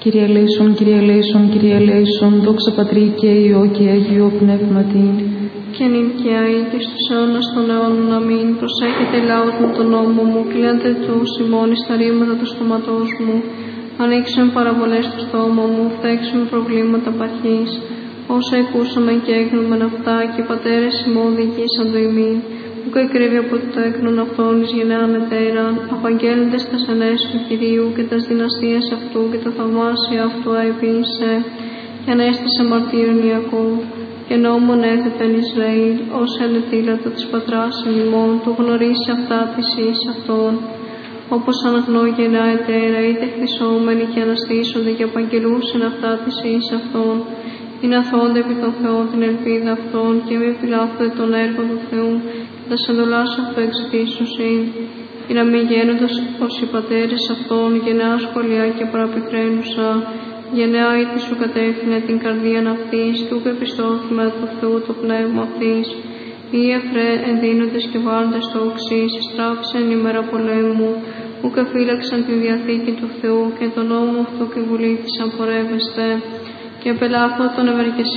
Κύριε ελέησον, Κύριε ελέησον, Κύριε ελέησον, δόξα Πατρί και Υιό και Αγίο Πνεύματι. Και νυν και αεί και στους αιώνας των αιώνων. Αμήν. Προσέχετε λαός μου τον νόμο μου, κλείνετε τους ημών εις τα ρήματα του στόματός μου. Ανοίξουμε παραβολές στο στόμα μου, φταίξουμε προβλήματα παχής. Όσα ακούσαμε και έγνωμεν αυτά, και οι πατέρες ημών διηγήσαν το ημίν. Ουκ εκρύβει από το έκνον αυτόν εις γενναίαν ετέραν, απαγγέλλοντες τας ενέσεις του Κυρίου και τας δυναστείας αυτού και τα θαυμάσια αυτού αεπίησε, και ανέστησε μαρτύρων Ιακώβ, και νόμον έθετεν Ισραήλ, ως ενετήλατο της πατράς ημών, του γνωρίσει αυτά της εις αυτών. Όπως αναγνώ γεννά ετέρα, είτε χτισόμενοι και αναστήσονται και απαγγελούσιν αυτά της εις αυτών, ή να θώνται επί των Θεών την ελπίδα αυτών, και μη φυλάφονται των έργων του Θεού, και τα σεντολάς αυτού εξητήσουσιν, ή να μη γένοντος ως οι πατέρες αυτών, γενναία σχολιά και παραπικραίνουσα, γενναία είτε σου κατεύθυνε την καρδίαν αυτής, του επιστόθημα του Θεού το πνεύμα αυτής. Ή εφρέ ενδύνοντες και βάρντες το οξύς, στράφησαν ημέρα πολέμου, ουκ εφύλαξαν τη διαθήκη του Θεού και τον νόμο αυτού και βουλήθησαν πορεύεστε, και απελάθω τον ευεργεσίων